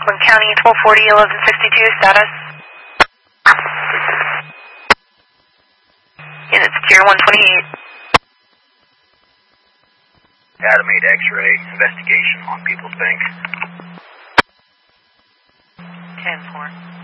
Oakland County, 1240-1162, status. Unit secure 128. Adam 8 X-ray, investigation on People's Bank. 10-4.